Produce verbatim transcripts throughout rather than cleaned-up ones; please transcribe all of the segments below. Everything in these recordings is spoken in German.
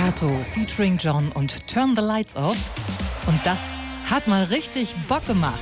Kato featuring John und Turn the Lights Off. Und das hat mal richtig Bock gemacht.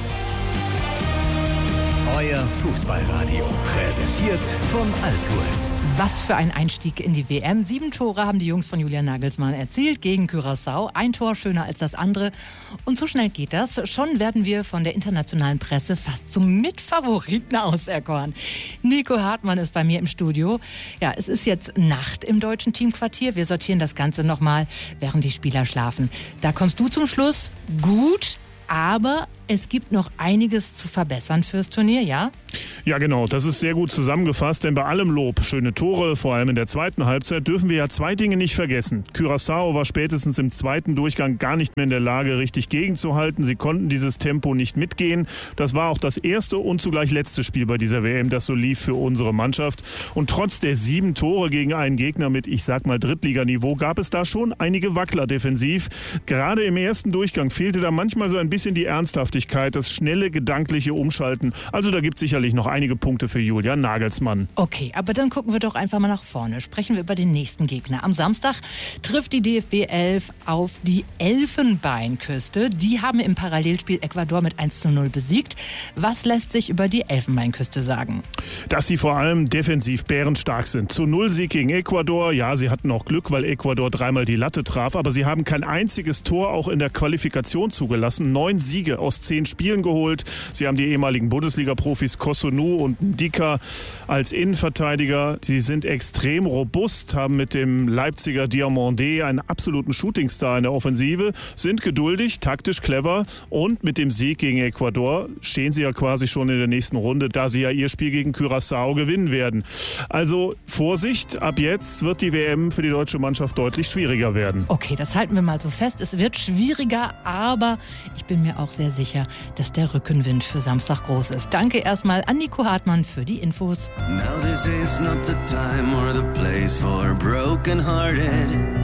Euer Fußballradio, präsentiert von Altours. Was für ein Einstieg in die W M. Sieben Tore haben die Jungs von Julian Nagelsmann erzielt gegen Curaçao. Ein Tor schöner als das andere. Und so schnell geht das. Schon werden wir von der internationalen Presse fast zum Mitfavoriten auserkoren. Nico Hartmann ist bei mir im Studio. Ja, es ist jetzt Nacht im deutschen Teamquartier. Wir sortieren das Ganze nochmal, während die Spieler schlafen. Da kommst du zum Schluss. Gut, aber es gibt noch einiges zu verbessern fürs Turnier, ja? Ja, genau. Das ist sehr gut zusammengefasst, denn bei allem Lob, schöne Tore, vor allem in der zweiten Halbzeit, dürfen wir ja zwei Dinge nicht vergessen. Curaçao war spätestens im zweiten Durchgang gar nicht mehr in der Lage, richtig gegenzuhalten. Sie konnten dieses Tempo nicht mitgehen. Das war auch das erste und zugleich letzte Spiel bei dieser W M, das so lief für unsere Mannschaft. Und trotz der sieben Tore gegen einen Gegner mit, ich sag mal, Drittliganiveau, gab es da schon einige Wackler defensiv. Gerade im ersten Durchgang fehlte da manchmal so ein bisschen die Ernsthaftigkeit, das schnelle gedankliche Umschalten. Also da gibt es sicherlich noch einige Punkte für Julian Nagelsmann. Okay, aber dann gucken wir doch einfach mal nach vorne. Sprechen wir über den nächsten Gegner. Am Samstag trifft die D F B elf auf die Elfenbeinküste. Die haben im Parallelspiel Ecuador mit eins zu null besiegt. Was lässt sich über die Elfenbeinküste sagen? Dass sie vor allem defensiv bärenstark sind. Zu null Sieg gegen Ecuador. Ja, sie hatten auch Glück, weil Ecuador dreimal die Latte traf. Aber sie haben kein einziges Tor auch in der Qualifikation zugelassen. Neun Siege aus zehn Spielen geholt. Sie haben die ehemaligen Bundesliga-Profis Kosunu und Ndika als Innenverteidiger. Sie sind extrem robust, haben mit dem Leipziger Diomandé einen absoluten Shootingstar in der Offensive, sind geduldig, taktisch clever und mit dem Sieg gegen Ecuador stehen sie ja quasi schon in der nächsten Runde, da sie ja ihr Spiel gegen Curaçao gewinnen werden. Also Vorsicht, ab jetzt wird die W M für die deutsche Mannschaft deutlich schwieriger werden. Okay, das halten wir mal so fest. Es wird schwieriger, aber ich bin mir auch sehr sicher, dass der Rückenwind für Samstag groß ist. Danke erstmal an Nico Hartmann für die Infos. Now this is not the time or the place for broken-hearted.